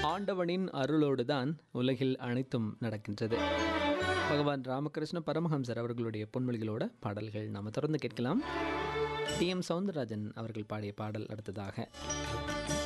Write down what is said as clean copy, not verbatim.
ஆண்டவனின் அருளோடு தான் உலகில் அனைத்தும் நடக்கின்றது. பகவான் ராமகிருஷ்ண பரமஹம்சர் அவர்களுடைய பொன்மொழிகளோட பாடல்கள் நாம் தொடர்ந்து கேட்கலாம். டி.எம். சௌந்தரராஜன் அவர்கள் பாடிய பாடல் அடுத்ததாக.